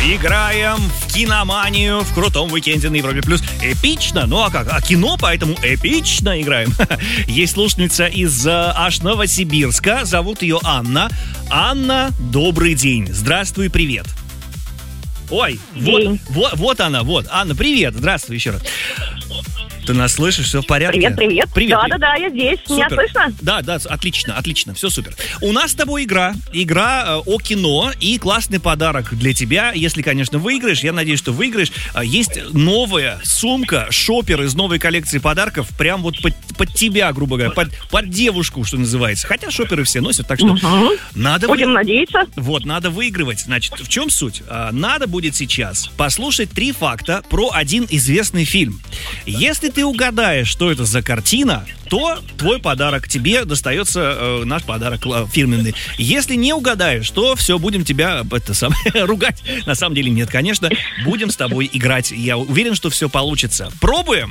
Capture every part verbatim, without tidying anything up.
Играем в киноманию в крутом уикенде на Европе Плюс. Эпично, ну а как? А кино, поэтому эпично играем. Есть слушательница из аж Новосибирска. Зовут ее Анна. Анна, добрый день. Здравствуй, привет. Ой, вот, вот, вот она, вот. Анна, привет. Здравствуй еще раз. Ты нас слышишь? Все в порядке? Привет, привет. Привет. Да-да-да, я здесь. Супер. Меня слышно? Да, да, отлично, отлично, все супер. У нас с тобой игра, игра э, о кино и классный подарок для тебя, если, конечно, выиграешь. Я надеюсь, что выиграешь. Э, есть новая сумка, шопер из новой коллекции подарков, прям вот под, под тебя, грубо говоря, под, под девушку, что называется. Хотя шоперы все носят, так что угу. надо... Будем вы... надеяться. Вот, надо выигрывать. Значит, в чем суть? Э, надо будет сейчас послушать три факта про один известный фильм. Если ты угадаешь, что это за картина, то твой подарок тебе достается, э, наш подарок э, фирменный. Если не угадаешь, то все, будем тебя это, сам, ругать. На самом деле нет, конечно. Будем с тобой играть. Я уверен, что все получится. Пробуем?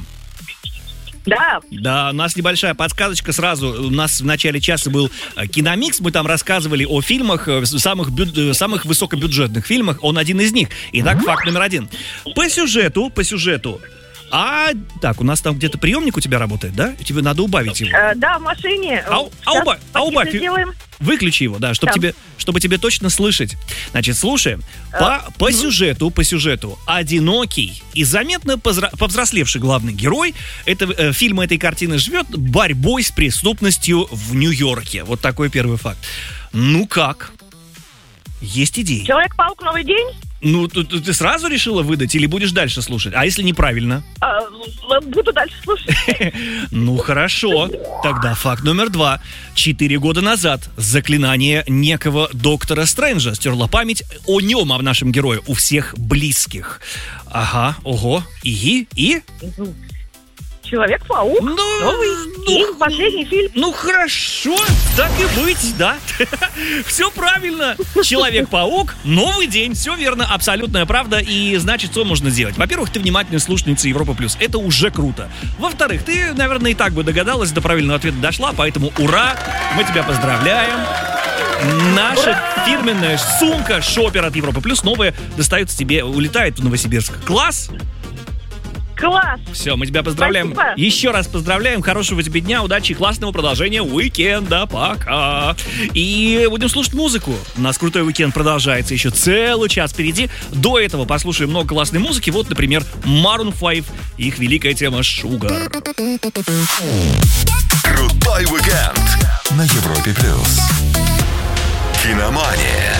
Да. Да, у нас небольшая подсказочка сразу. У нас в начале часа был киномикс. Мы там рассказывали о фильмах, самых, бю... самых высокобюджетных фильмах. Он один из них. Итак, факт номер один. По сюжету, по сюжету. А, так, у нас там где-то приемник у тебя работает, да? Тебе надо убавить его. Э, да, в машине. А, а, уба... а убавь. Сделаем. Выключи его, да, чтобы, тебе, чтобы тебе точно слышать. Значит, слушаем. По, по сюжету, по сюжету, одинокий и заметно позра- повзрослевший главный герой это, э, фильма этой картины живет борьбой с преступностью в Нью-Йорке. Вот такой первый факт. Ну как? Есть идеи? Человек-паук, новый день? Ну, ты, ты сразу решила выдать или будешь дальше слушать? А если неправильно? А, буду дальше слушать. Ну, хорошо. Тогда факт номер два. Четыре года назад заклинание некого доктора Стрэнджа стерло память о нем, о нашем герое, у всех близких. Ага, ого. И? И? Человек-паук, ну, новый ну, фильм, последний фильм. Ну, хорошо, так и быть, да. Все правильно. Человек-паук, новый день, все верно, абсолютная правда. И значит, что можно сделать? Во-первых, ты внимательная слушательница Европа Плюс. Это уже круто. Во-вторых, ты, наверное, и так бы догадалась, до правильного ответа дошла, поэтому ура, мы тебя поздравляем. Наша ура! Фирменная сумка шопер от Европа Плюс новая достается тебе, улетает в Новосибирск. Класс! Класс! Все, мы тебя поздравляем. Спасибо. Еще раз поздравляем. Хорошего тебе дня, удачи и классного продолжения уикенда. Пока. И будем слушать музыку. У нас крутой уикенд продолжается. Еще целый час впереди. До этого послушаем много классной музыки. Вот, например, Maroon пять. Их великая тема Sugar. Крутой уикенд на Европе Плюс. Киномания.